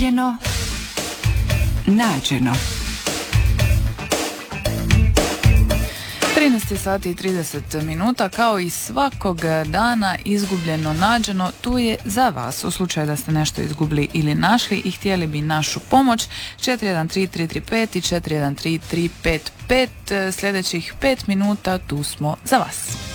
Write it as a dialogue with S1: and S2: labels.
S1: Nađeno.
S2: 13 sati i 30 minuta, kao i svakog dana izgubljeno nađeno, tu je za vas. U slučaju da ste nešto izgubili ili našli i htjeli bi našu pomoć, 413335 i 413355. Sljedećih 5 minuta tu smo za vas.